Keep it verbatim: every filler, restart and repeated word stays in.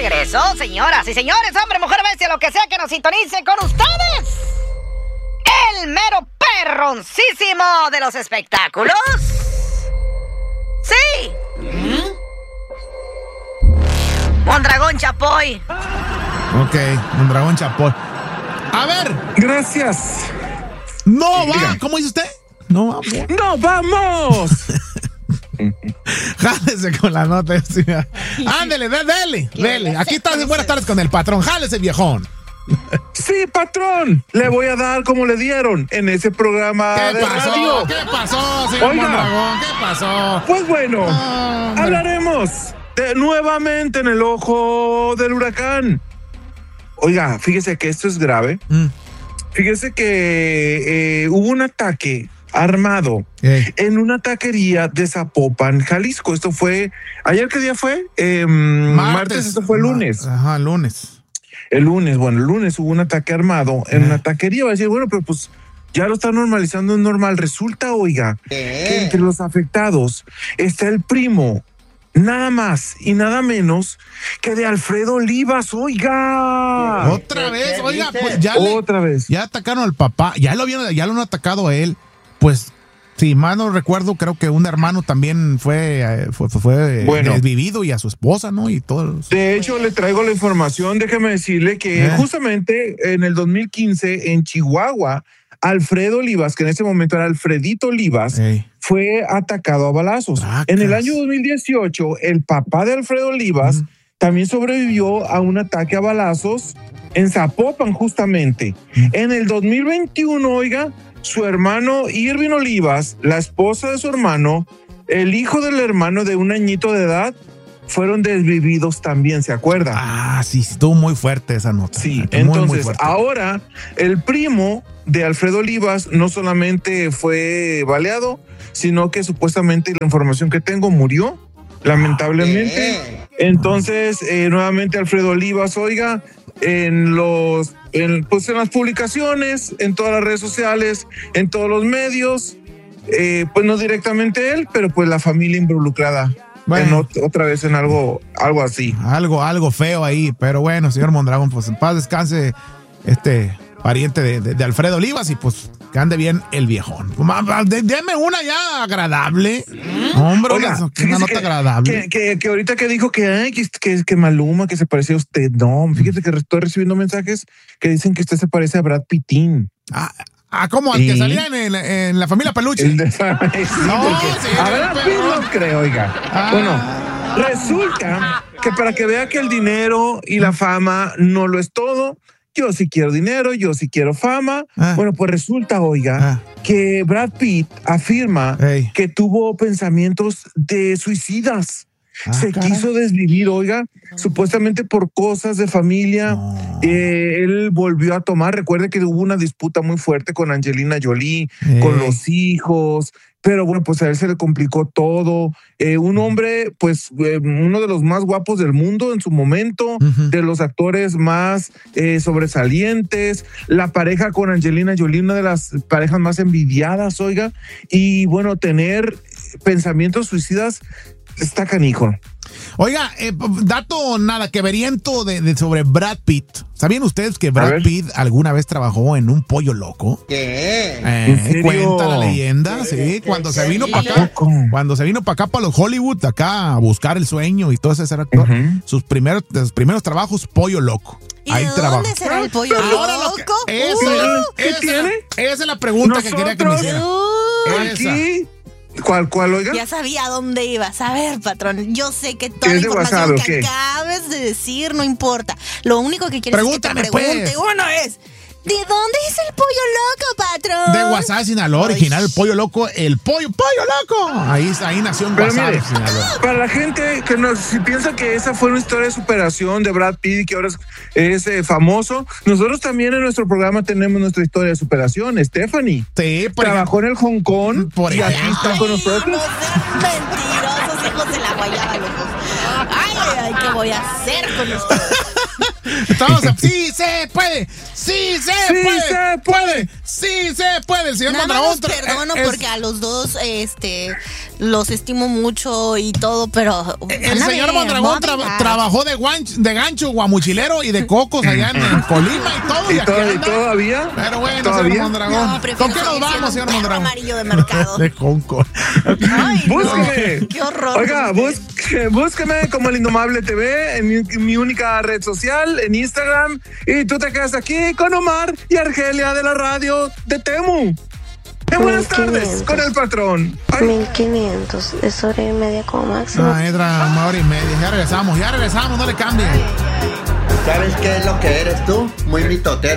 regreso, señoras y señores, hombre, mujer, bestia, lo que sea que nos sintonice con ustedes. El mero perroncísimo de los espectáculos. Sí. ¿Mm? Mondragón Chapoy. Ok, Mondragón Chapoy. A ver. Gracias. No va, ¿cómo dice usted? No vamos. ¡No vamos! Jálese con la nota. Ándele, dele, dele. Aquí está, buenas tardes con el patrón. Jálese, viejón. Sí, patrón. Le voy a dar como le dieron en ese programa ¿Qué de pasó? radio. ¿Qué pasó, señor Oiga, Mondragón? ¿Qué pasó? Pues bueno, oh, hablaremos de, nuevamente en el ojo del huracán. Oiga, fíjese que esto es grave. Mm. Fíjese que eh, hubo un ataque armado eh. en una taquería de Zapopan, Jalisco. Esto fue, ¿ayer qué día fue? Eh, martes, martes, esto fue el lunes. Ajá, lunes. El lunes, bueno, el lunes hubo un ataque armado en eh. una taquería. Va a decir, bueno, pero pues ya lo están normalizando, es normal. Resulta, oiga, eh. que entre los afectados está el primo, nada más y nada menos que de Alfredo Olivas, oiga. Otra vez, oiga, pues ya Otra le, vez. Ya atacaron al papá, ya lo habían, ya lo han atacado a él. Pues, si mal no recuerdo, creo que un hermano también fue, fue, fue bueno, desvivido y a su esposa, ¿no? Y todo. De hecho, le traigo la información, déjeme decirle que eh. justamente en el dos mil quince en Chihuahua, Alfredo Olivas, que en ese momento era Alfredito Olivas, Ey. fue atacado a balazos. Tracas. En el año dos mil dieciocho, el papá de Alfredo Olivas mm. también sobrevivió a un ataque a balazos en Zapopan, justamente. Mm. En el dos mil veintiuno, oiga, su hermano Irving Olivas, la esposa de su hermano, el hijo del hermano de un añito de edad, fueron desvividos también, ¿se acuerda? Ah, sí, estuvo muy fuerte esa nota. Sí, muy, entonces muy ahora el primo de Alfredo Olivas no solamente fue baleado, sino que supuestamente la información que tengo murió, lamentablemente. Ah, entonces, eh, nuevamente Alfredo Olivas, oiga, en los, en, pues en las publicaciones, en todas las redes sociales, en todos los medios, eh, pues no directamente él, pero pues la familia involucrada. Bueno, en, otra vez en algo, algo así. Algo, algo feo ahí, pero bueno, señor Mondragón, pues en paz descanse este pariente de, de, de Alfredo Olivas y pues que ande bien el viejón. Deme una ya agradable. Hombre, Oiga, una, una nota que, agradable. Que, que, que ahorita que dijo que, ay, que, que, que Maluma, que se parecía a usted. No, fíjese que estoy recibiendo mensajes que dicen que usted se parece a Brad Pittin. Ah, Ah, ¿cómo? ¿Al ¿Sí? que salía en, en la familia Peluche? El de... sí, no, porque... sí, a ver, no creo, oiga. Ah. Bueno, resulta que para que vea que el dinero y la fama no lo es todo, yo sí quiero dinero, yo sí quiero fama. Ah. Bueno, pues resulta, oiga, ah. que Brad Pitt afirma Ey. que tuvo pensamientos de suicidas. Ah, se caray. quiso desvivir, oiga, supuestamente por cosas de familia. No. Eh, él volvió a tomar. Recuerde que hubo una disputa muy fuerte con Angelina Jolie, eh. con los hijos. Pero bueno, pues a él se le complicó todo. Eh, un hombre, pues, eh, uno de los más guapos del mundo en su momento, uh-huh. de los actores más eh, sobresalientes. La pareja con Angelina Jolie, una de las parejas más envidiadas, oiga. Y bueno, tener pensamientos suicidas está canijo. Oiga, eh, dato nada que veriento de, de sobre Brad Pitt. ¿Sabían ustedes que Brad Pitt alguna vez trabajó en un pollo loco? ¿Qué? Eh, cuenta la leyenda, sí. Cuando se vino para acá, cuando se vino para acá para los Hollywood, acá a buscar el sueño y todo ese ser actor, uh-huh. sus primeros, sus primeros trabajos, pollo loco. ¿Y Ahí de trabajo. ¿Dónde será el pollo Ahora loco? Que, esa, uh, ¿Qué esa, tiene? Esa es la pregunta ¿Nosotros? que quería que me hicieran. Uh, aquí. ¿Cuál, cuál, oiga? Ya sabía a dónde ibas. A ver, patrón, yo sé que toda la información WhatsApp, que acabas de decir no importa. Lo único que quieres Pregúntame, es que te pregunte pues. uno es... ¿De dónde es el pollo loco, patrón? De Guasave, Sinaloa, original, el pollo loco, el pollo, pollo loco. Ahí, ahí nació en Guasave, Sinaloa. Para la gente que no, si piensa que esa fue una historia de superación de Brad Pitt, que ahora es, es eh, famoso, nosotros también en nuestro programa tenemos nuestra historia de superación. Stephanie sí, por trabajó ejemplo, en el Hong Kong por y aquí está con nosotros. Mentirosos, hijos de la guayaba, locos. Ay, ay, ay, ¿qué voy a hacer con ustedes? Estamos a... ¡Sí se puede! ¡Sí se sí puede! se puede! ¡Sí se puede! El señor Nada Mondragón más perdono es... porque a los dos este, los estimo mucho y todo, pero... El señor Mondragón tra- trabajó de, guanch, de gancho, guamuchilero y de cocos allá en, en Colima y todo. ¿Y, y, todo, ¿y todavía? Pero bueno, ¿Todavía? señor Mondragón. No, ¿Con qué nos vamos, señor Mondragón? Amarillo de mercado. De conco. Ay, búsqueme. No, qué horror. Oiga, busque, búsqueme como El Indomable T V en mi, mi única red social, en Instagram. Y tú te quedas aquí con Omar y Argelia de la radio de Temu. Eh, buenas tardes, con el patrón. Ay. mil quinientos, es hora y media como máximo. Ah, entra una hora y media. Ya regresamos, ya regresamos, no le cambien. ¿Sabes qué es lo que eres tú? Muy mitotero.